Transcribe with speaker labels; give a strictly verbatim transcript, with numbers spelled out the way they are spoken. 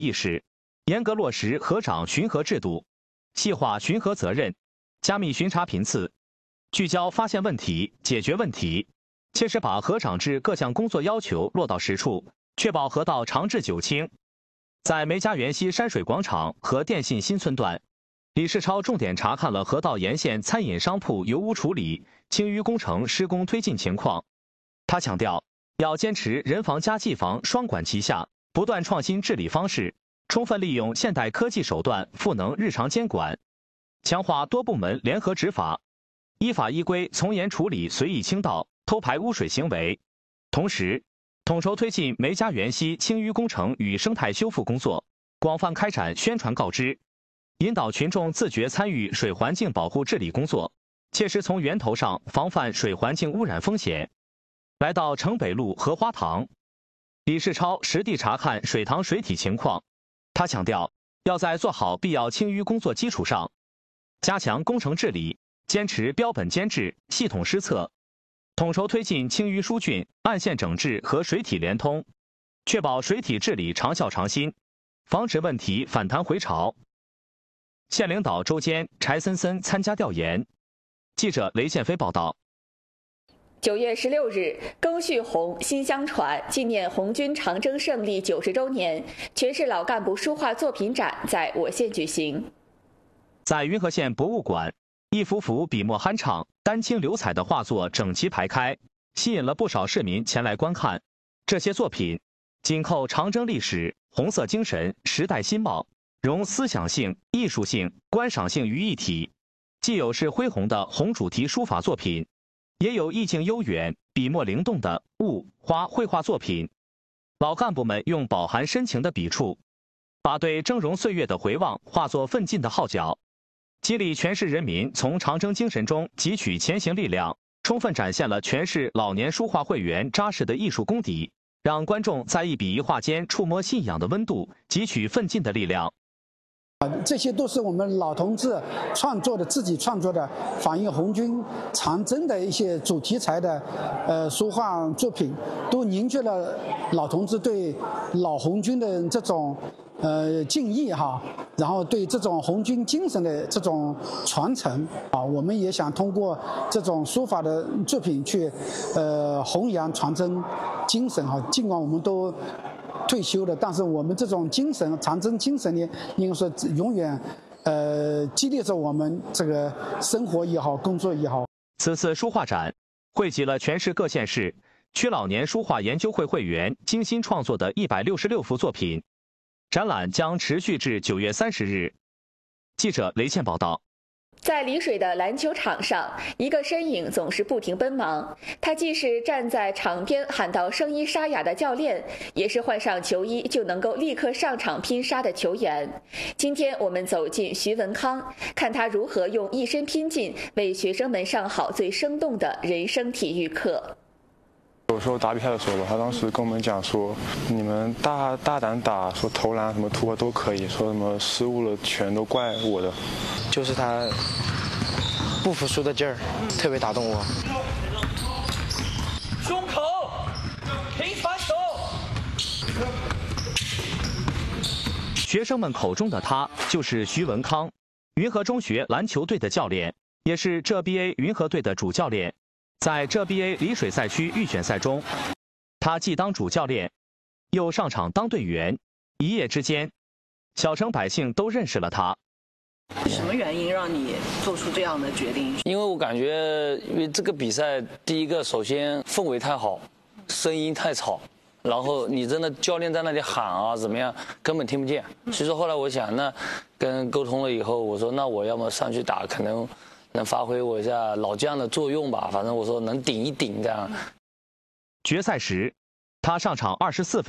Speaker 1: 意识，严格落实河长巡河制度，细化巡河责任，加密巡查频次，聚焦发现问题、解决问题，切实把河长制各项工作要求落到实处，确保河道长治久清。在梅家园西山水广场和电信新村段，李世超重点查看了河道沿线餐饮商铺油污处理、清淤工程施工推进情况。他强调，要坚持人防加技防双管齐下，不断创新治理方式，充分利用现代科技手段赋能日常监管，强化多部门联合执法，依法依规从严处理随意倾倒、偷排污水行为。同时，统筹推进梅家园西清淤工程与生态修复工作，广泛开展宣传告知，引导群众自觉参与水环境保护治理工作，切实从源头上防范水环境污染风险。来到城北路荷花塘，李世超实地查看水塘水体情况。他强调，要在做好必要清淤工作基础上，加强工程治理，坚持标本监制、系统施测，统筹推进清淤疏浚、岸线整治和水体联通，确保水体治理长效长新，防止问题反弹回潮。县领导周坚、柴森森参加调研。记者雷建飞报道。
Speaker 2: 九月十六日，庚戌红新相传纪念红军长征胜利九十周年全市老干部书画作品展在我县举行。
Speaker 1: 在云和县博物馆，一幅幅笔墨酣畅、丹青流彩的画作整齐排开，吸引了不少市民前来观看。这些作品紧扣长征历史、红色精神、时代新貌，融思想性、艺术性、观赏性于一体，既有是恢宏的红主题书法作品，也有意境悠远、笔墨灵动的物、花绘画作品。老干部们用饱含深情的笔触，把对峥嵘岁月的回望化作奋进的号角，激励全市人民从长征精神中汲取前行力量，充分展现了全市老年书画会员扎实的艺术功底，让观众在一笔一画间触摸信仰的温度，汲取奋进的力量。
Speaker 3: 这些都是我们老同志创作的、自己创作的反映红军长征的一些主题材的呃书画作品，都凝聚了老同志对老红军的这种呃敬意哈，然后对这种红军精神的这种传承啊，我们也想通过这种书法的作品去呃弘扬长征精神哈。尽管我们都退休了，但是我们这种精神，长征精神呢，应该说永远，呃，激励着我们这个生活也好，工作也好。
Speaker 1: 此次书画展汇集了全市各县市区老年书画研究会会员精心创作的一百六十六幅作品，展览将持续至九月三十日。记者雷倩报道。
Speaker 2: 在丽水的篮球场上，一个身影总是不停奔忙。他既是站在场边喊到声音沙哑的教练，也是换上球衣就能够立刻上场拼杀的球员。今天我们走进徐文康，看他如何用一身拼劲为学生们上好最生动的人生体育课。
Speaker 4: 有时候打比赛的时候吧，他当时跟我们讲说，你们大大胆打，说投篮什么突破都可以，说什么失误了全都怪我的。
Speaker 5: 就是他不服输的劲儿，特别打动我。
Speaker 6: 胸口，平反手。
Speaker 1: 学生们口中的他就是徐文康，云和中学篮球队的教练，也是浙 B A 云和队的主教练。在浙 B A 丽水赛区预选赛中，他既当主教练，又上场当队员。一夜之间，小城百姓都认识了他。
Speaker 7: 什么原因让你做出这样的决定？
Speaker 8: 因为我感觉，因为这个比赛，第一个首先氛围太好，声音太吵，然后你真的教练在那里喊啊怎么样，根本听不见。所以说后来我想，那跟沟通了以后，我说那我要么上去打，可能能发挥我一下老将的作用吧。反正我说能顶一顶这样。
Speaker 1: 决赛时，他上场二十四分。